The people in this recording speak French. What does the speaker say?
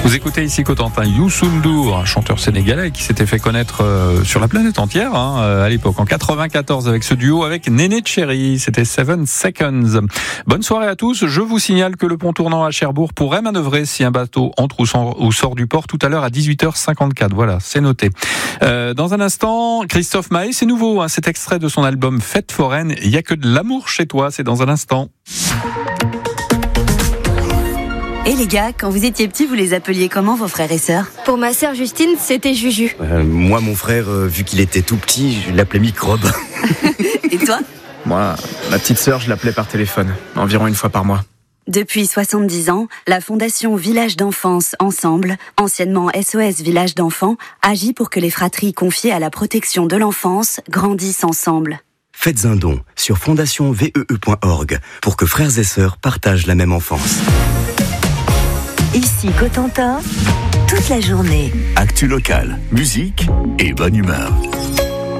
Vous écoutez ici Cotentin Youssou N'Dour, un chanteur sénégalais qui s'était fait connaître sur la planète entière à l'époque, en 94, avec ce duo avec Néné Cherry. C'était 7 Seconds. Bonne soirée à tous. Je vous signale que le pont tournant à Cherbourg pourrait manœuvrer si un bateau entre ou sort du port tout à l'heure à 18h54. Voilà, c'est noté. Dans un instant, Christophe Maé, c'est nouveau, cet extrait de son album Fête foraine. Il y a que de l'amour chez toi, c'est dans un instant. Et les gars, quand vous étiez petits, vous les appeliez comment, vos frères et sœurs ? Pour ma sœur Justine, c'était Juju. Moi, mon frère, vu qu'il était tout petit, je l'appelais Microbe. Et toi ? Moi, ma petite sœur, je l'appelais par téléphone, environ une fois par mois. Depuis 70 ans, la Fondation Village d'Enfance Ensemble, anciennement SOS Village d'Enfants, agit pour que les fratries confiées à la protection de l'enfance grandissent ensemble. Faites un don sur fondationvee.org pour que frères et sœurs partagent la même enfance. Ici Cotentin, toute la journée. Actu local, musique et bonne humeur.